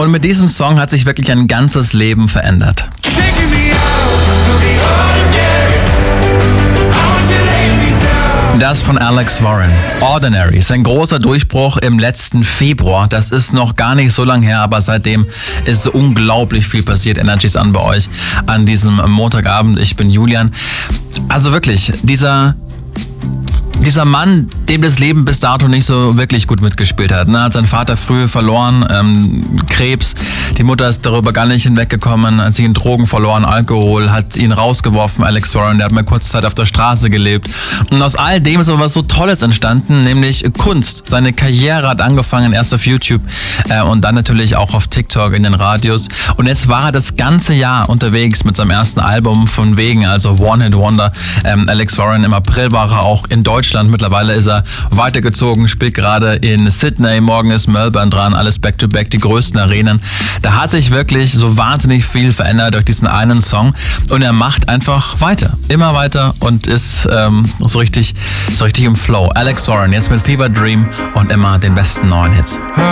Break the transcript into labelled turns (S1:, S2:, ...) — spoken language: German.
S1: Und mit diesem Song hat sich wirklich ein ganzes Leben verändert. Das von Alex Warren. Ordinary ist ein großer Durchbruch im letzten Februar. Das ist noch gar nicht so lange her, aber seitdem ist unglaublich viel passiert. Energies an bei euch an diesem Montagabend. Ich bin Julian. Also wirklich, dieser Mann, dem das Leben bis dato nicht so wirklich gut mitgespielt hat. Hat seinen Vater früh verloren, Krebs. Die Mutter ist darüber gar nicht hinweggekommen, hat sich in Drogen verloren, Alkohol, hat ihn rausgeworfen, Alex Warren. Der hat mal kurze Zeit auf der Straße gelebt. Und aus all dem ist so was so Tolles entstanden, nämlich Kunst. Seine Karriere hat angefangen, erst auf YouTube und dann natürlich auch auf TikTok, in den Radios. Und jetzt war er das ganze Jahr unterwegs mit seinem ersten Album von wegen, also One Hit Wonder. Alex Warren, im April war er auch in Deutschland. Mittlerweile ist er weitergezogen, spielt gerade in Sydney, morgen ist Melbourne dran, alles back-to-back, die größten Arenen. Da hat sich wirklich so wahnsinnig viel verändert durch diesen einen Song und er macht einfach weiter, immer weiter und ist so richtig im Flow. Alex Warren, jetzt mit Fever Dream und immer den besten neuen Hits.